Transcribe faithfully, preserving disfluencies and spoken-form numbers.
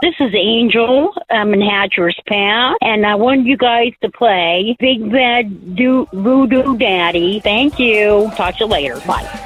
This is Angel. I'm in Hatcher's Path, and I want you guys to play Big Bad Do- Voodoo Daddy. Thank you. Talk to you later. Bye.